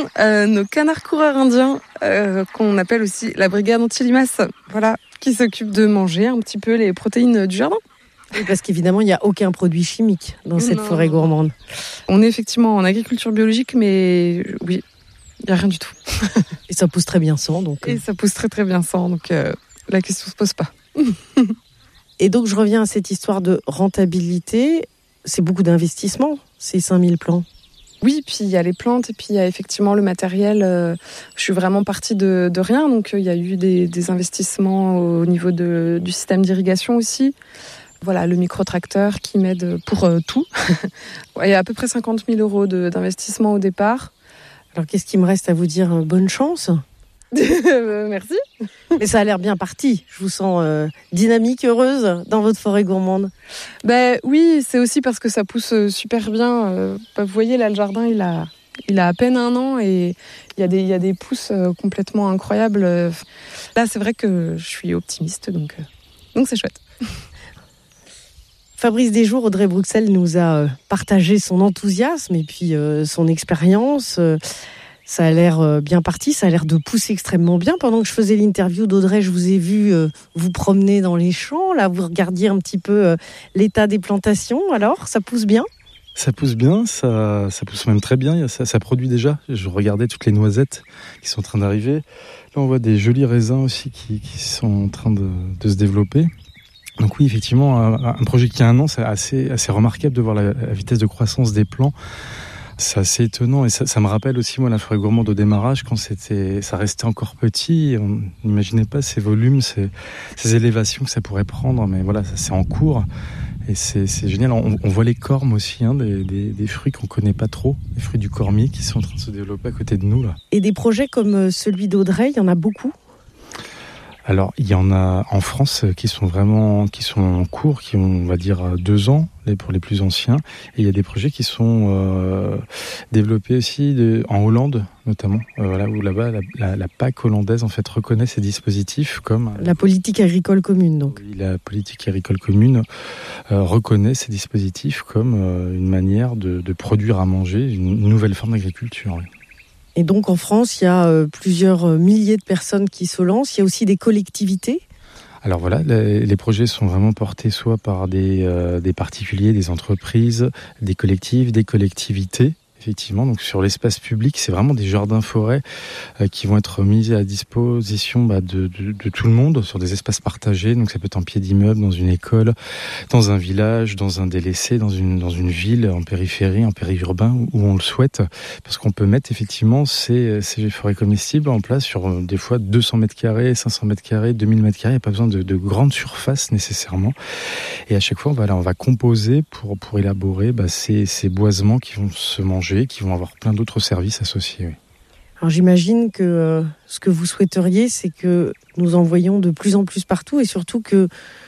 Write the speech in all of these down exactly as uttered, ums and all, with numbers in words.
euh, nos canards coureurs indiens, euh, qu'on appelle aussi la brigade anti-limaces, voilà, qui s'occupe de manger un petit peu les protéines du jardin. Oui, parce qu'évidemment, il n'y a aucun produit chimique dans cette non. forêt gourmande. On est effectivement en agriculture biologique, mais oui, il n'y a rien du tout. Et ça pousse très bien sans. Donc... Et ça pousse très très bien sans, donc euh, la question ne se pose pas. Et donc, je reviens à cette histoire de rentabilité. C'est beaucoup d'investissement, ces cinq mille plants. Oui, puis il y a les plantes et puis il y a effectivement le matériel. Euh, je suis vraiment partie de, de rien, donc il y a eu des, des investissements au niveau de, du système d'irrigation aussi. Voilà, le micro-tracteur qui m'aide pour euh, tout. Il y a à peu près cinquante mille euros de, d'investissement au départ. Alors, qu'est-ce qui me reste à vous dire ? Bonne chance. Merci. Mais ça a l'air bien parti. Je vous sens euh, dynamique, heureuse dans votre forêt gourmande. Ben oui, c'est aussi parce que ça pousse super bien. Euh, vous voyez, là, le jardin, il a, il a à peine un an et il y a des, il y a des pousses complètement incroyables. Là, c'est vrai que je suis optimiste, donc, euh, donc c'est chouette. Fabrice Desjours, Audrey Bruxelles nous a partagé son enthousiasme et puis euh, son expérience. Ça a l'air bien parti, ça a l'air de pousser extrêmement bien. Pendant que je faisais l'interview d'Audrey, je vous ai vu euh, vous promener dans les champs. Là, vous regardiez un petit peu euh, l'état des plantations. Alors, ça pousse bien ? Ça pousse bien, ça, ça pousse même très bien. Ça, ça produit déjà. Je regardais toutes les noisettes qui sont en train d'arriver. Là, on voit des jolis raisins aussi qui, qui sont en train de, de se développer. Donc oui, effectivement, un, un projet qui a un an, c'est assez, assez remarquable de voir la, la vitesse de croissance des plants. C'est assez étonnant et ça, ça me rappelle aussi moi la forêt gourmande au démarrage quand c'était, ça restait encore petit. On n'imaginait pas ces volumes, ces, ces élévations que ça pourrait prendre, mais voilà, ça c'est en cours et c'est, c'est génial. On, on voit les cormes aussi, hein, des, des, des fruits qu'on connaît pas trop, les fruits du cormier qui sont en train de se développer à côté de nous là. Et des projets comme celui d'Audrey, il y en a beaucoup ? Alors, il y en a en France qui sont vraiment, qui sont en cours, qui ont, on va dire, deux ans pour les plus anciens. Et il y a des projets qui sont euh, développés aussi de, en Hollande, notamment, euh, voilà, où là-bas, la, la, la P A C hollandaise, en fait, reconnaît ces dispositifs comme... La politique agricole commune, donc. La politique agricole commune euh, reconnaît ces dispositifs comme euh, une manière de, de produire à manger, une nouvelle forme d'agriculture, oui. Et donc en France, il y a euh, plusieurs milliers de personnes qui se lancent. Il y a aussi des collectivités. Alors voilà, les, les projets sont vraiment portés soit par des, euh, des particuliers, des entreprises, des collectifs, des collectivités. Effectivement, donc sur l'espace public, c'est vraiment des jardins-forêts euh, qui vont être mis à disposition bah, de, de, de tout le monde sur des espaces partagés. Donc ça peut être en pied d'immeuble, dans une école, dans un village, dans un délaissé, dans une dans une ville, en périphérie, en périurbain, où, où on le souhaite, parce qu'on peut mettre effectivement ces, ces forêts comestibles en place sur euh, des fois deux cents mètres carrés, cinq cents mètres carrés, deux mille mètres carrés. Il n'y a pas besoin de, de grandes surfaces nécessairement. Et à chaque fois, voilà, on va composer pour pour élaborer bah, ces, ces boisements qui vont se manger, qui vont avoir plein d'autres services associés. Oui. Alors j'imagine que euh, ce que vous souhaiteriez, c'est que nous en voyions de plus en plus partout et surtout que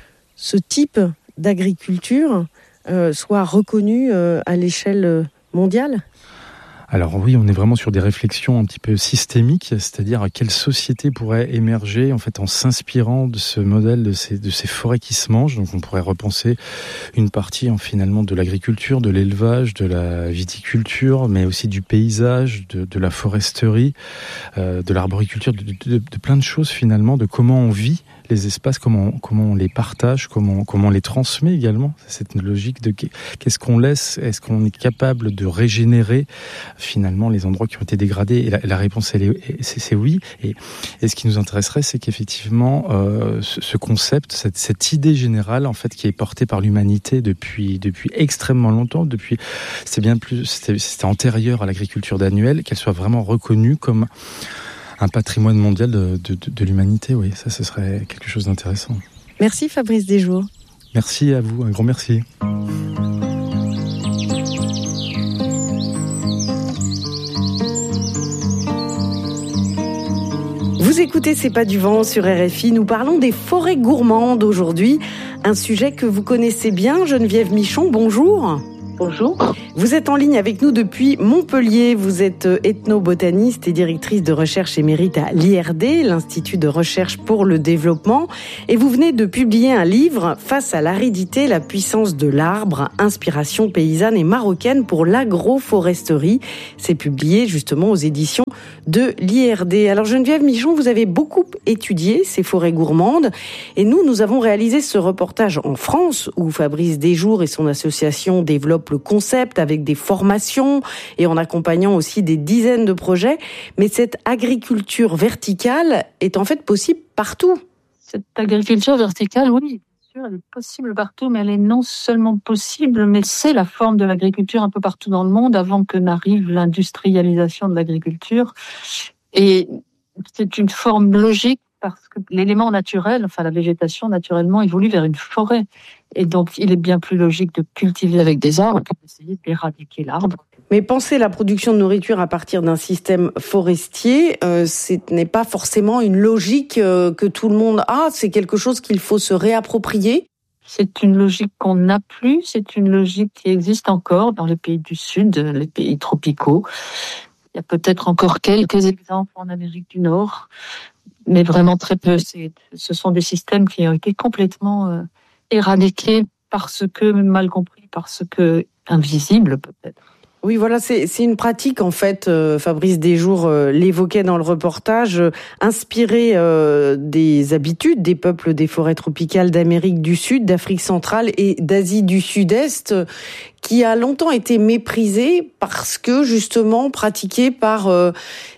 ce type d'agriculture euh, soit reconnu euh, à l'échelle mondiale. Alors oui, on est vraiment sur des réflexions un petit peu systémiques, c'est-à-dire quelle société pourrait émerger en fait en s'inspirant de ce modèle de ces de ces forêts qui se mangent. Donc on pourrait repenser une partie en finalement de l'agriculture, de l'élevage, de la viticulture, mais aussi du paysage, de, de la foresterie, euh, de l'arboriculture, de, de, de plein de choses finalement, de comment on vit les espaces, comment on, comment on les partage, comment comment on les transmet également. C'est cette logique de qu'est-ce qu'on laisse, est-ce qu'on est capable de régénérer finalement les endroits qui ont été dégradés. Et la, la réponse elle est c'est, c'est oui. Et, et ce qui nous intéresserait, c'est qu'effectivement euh, ce, ce concept, cette, cette idée générale en fait qui est portée par l'humanité depuis depuis extrêmement longtemps, depuis c'est bien plus c'était, c'était antérieur à l'agriculture d'annuel, qu'elle soit vraiment reconnue comme un patrimoine mondial de, de, de, de l'humanité, oui, ça, ce serait quelque chose d'intéressant. Merci Fabrice Desjours. Merci à vous, un grand merci. Vous écoutez C'est pas du vent sur R F I, nous parlons des forêts gourmandes aujourd'hui, un sujet que vous connaissez bien. Geneviève Michon, bonjour. Bonjour. Vous êtes en ligne avec nous depuis Montpellier. Vous êtes ethnobotaniste et directrice de recherche émérite à l'I R D, l'Institut de recherche pour le développement. Et vous venez de publier un livre, Face à l'aridité, la puissance de l'arbre, inspiration paysanne et marocaine pour l'agroforesterie. C'est publié justement aux éditions de l'I R D. Alors Geneviève Michon, vous avez beaucoup étudié ces forêts gourmandes. Et nous, nous avons réalisé ce reportage en France où Fabrice Desjours et son association développent le concept avec des formations et en accompagnant aussi des dizaines de projets. Mais cette agriculture verticale est en fait possible partout. Cette agriculture verticale, oui, bien sûr, elle est possible partout, mais elle est non seulement possible, mais c'est la forme de l'agriculture un peu partout dans le monde avant que n'arrive l'industrialisation de l'agriculture. Et c'est une forme logique parce que l'élément naturel, enfin la végétation naturellement évolue vers une forêt. Et donc, il est bien plus logique de cultiver avec des arbres que d'essayer d'éradiquer l'arbre. Mais penser la production de nourriture à partir d'un système forestier, euh, ce n'est pas forcément une logique euh, que tout le monde a. C'est quelque chose qu'il faut se réapproprier. C'est une logique qu'on n'a plus. C'est une logique qui existe encore dans les pays du Sud, les pays tropicaux. Il y a peut-être encore quelques exemples en Amérique du Nord, mais vraiment très peu. C'est, ce sont des systèmes qui ont été complètement euh, éradiqués parce que, mal compris, parce que invisibles peut-être. Oui, voilà, c'est, c'est une pratique en fait. Euh, Fabrice Desjours euh, l'évoquait dans le reportage, euh, inspirée euh, des habitudes des peuples des forêts tropicales d'Amérique du Sud, d'Afrique centrale et d'Asie du Sud-Est, euh, qui a longtemps été méprisée parce que justement pratiquée par euh,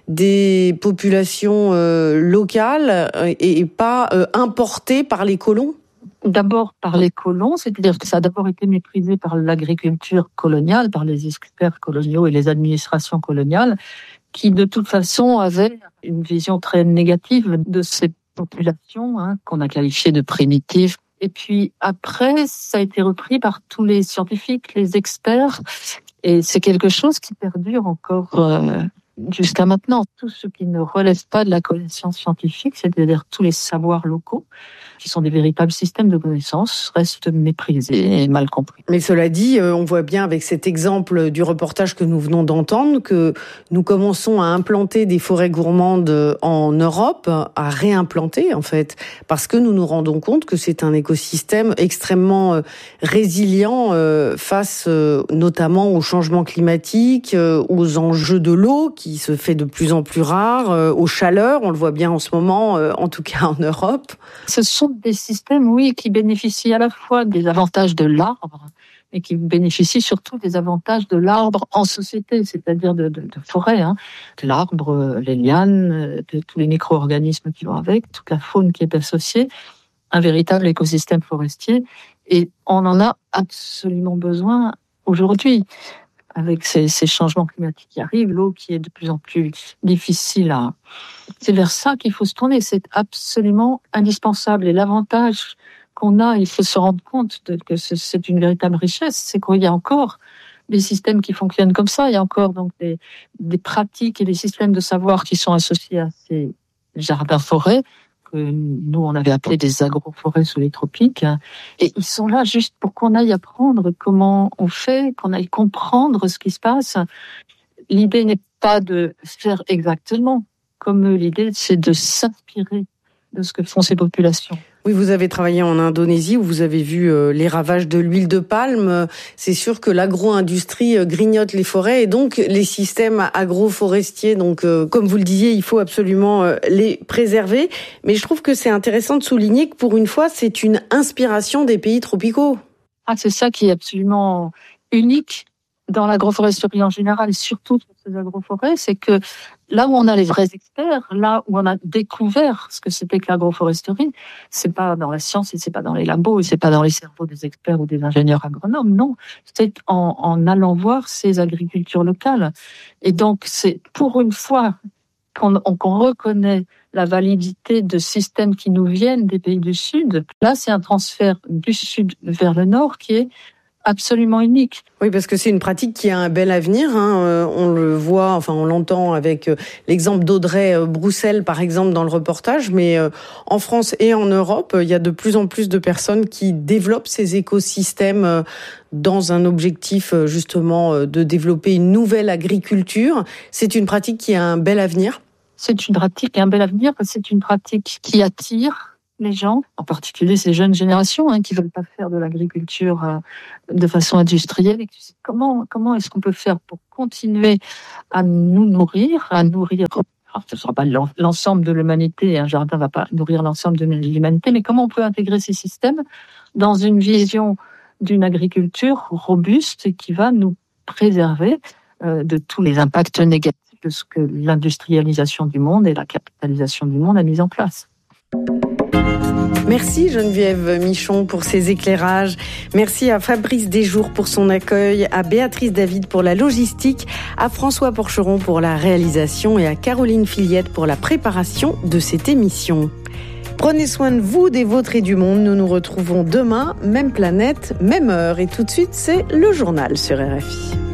des populations euh, locales euh, et, et pas euh, importées par les colons. D'abord par les colons, c'est-à-dire que ça a d'abord été méprisé par l'agriculture coloniale, par les experts coloniaux et les administrations coloniales, qui de toute façon avaient une vision très négative de ces populations, hein, qu'on a qualifiées de primitives. Et puis après, ça a été repris par tous les scientifiques, les experts, et c'est quelque chose qui perdure encore euh, jusqu'à maintenant. Tout ce qui ne relève pas de la connaissance scientifique, c'est-à-dire tous les savoirs locaux, qui sont des véritables systèmes de connaissances, restent méprisés et mal compris. Mais cela dit, on voit bien avec cet exemple du reportage que nous venons d'entendre que nous commençons à implanter des forêts gourmandes en Europe, à réimplanter en fait, parce que nous nous rendons compte que c'est un écosystème extrêmement résilient face notamment au changement climatique, aux enjeux de l'eau qui se fait de plus en plus rare, aux chaleurs, on le voit bien en ce moment, en tout cas en Europe. Ce sont des systèmes, oui, qui bénéficient à la fois des avantages de l'arbre, mais qui bénéficient surtout des avantages de l'arbre en société, c'est-à-dire de, de, de forêt, hein. De l'arbre, les lianes, de tous les micro-organismes qui vont avec, toute la faune qui est associée, un véritable écosystème forestier. Et on en a absolument besoin aujourd'hui. Avec ces, ces changements climatiques qui arrivent, l'eau qui est de plus en plus difficile à... C'est vers ça qu'il faut se tourner, c'est absolument indispensable. Et l'avantage qu'on a, il faut se rendre compte de, que c'est une véritable richesse, c'est qu'il y a encore des systèmes qui fonctionnent comme ça, il y a encore donc des, des pratiques et des systèmes de savoir qui sont associés à ces jardins-forêts, que nous, on avait appelé des agroforêts sous les tropiques. Et ils sont là juste pour qu'on aille apprendre comment on fait, qu'on aille comprendre ce qui se passe. L'idée n'est pas de faire exactement comme eux. L'idée, c'est de s'inspirer de ce que font ces populations. Oui, vous avez travaillé en Indonésie où vous avez vu euh, les ravages de l'huile de palme. C'est sûr que l'agro-industrie euh, grignote les forêts et donc les systèmes agroforestiers. Donc, euh, comme vous le disiez, il faut absolument euh, les préserver. Mais je trouve que c'est intéressant de souligner que pour une fois, c'est une inspiration des pays tropicaux. Ah, c'est ça qui est absolument unique dans l'agroforesterie en général et surtout sur ces agroforêts, c'est que là où on a les vrais experts, là où on a découvert ce que c'était que l'agroforesterie, c'est pas dans la science et c'est pas dans les labos et c'est pas dans les cerveaux des experts ou des ingénieurs agronomes, non. C'est en, en allant voir ces agricultures locales. Et donc, c'est pour une fois qu'on, qu'on reconnaît la validité de systèmes qui nous viennent des pays du Sud. Là, c'est un transfert du Sud vers le Nord qui est absolument unique. Oui, parce que c'est une pratique qui a un bel avenir. Hein. Euh, on le voit, enfin on l'entend avec euh, l'exemple d'Audrey euh, Broussel, par exemple, dans le reportage. Mais euh, en France et en Europe, il y a de plus en plus de personnes qui développent ces écosystèmes euh, dans un objectif euh, justement euh, de développer une nouvelle agriculture. C'est une pratique qui a un bel avenir. C'est une pratique qui a un bel avenir. C'est une pratique qui attire les gens, en particulier ces jeunes générations hein, qui veulent pas faire de l'agriculture euh, de façon industrielle. Et comment comment est-ce qu'on peut faire pour continuer à nous nourrir, à nourrir. Alors, ce ne sera pas l'ensemble de l'humanité, un jardin ne va pas nourrir l'ensemble de l'humanité, mais comment on peut intégrer ces systèmes dans une vision d'une agriculture robuste et qui va nous préserver euh, de tous les impacts négatifs de ce que l'industrialisation du monde et la capitalisation du monde a mis en place. Merci Geneviève Michon pour ces éclairages. Merci à Fabrice Desjours pour son accueil, à Béatrice David pour la logistique, à François Porcheron pour la réalisation et à Caroline Filiette pour la préparation de cette émission. Prenez soin de vous, des vôtres et du monde. Nous nous retrouvons demain, même planète, même heure. Et tout de suite, c'est le journal sur R F I.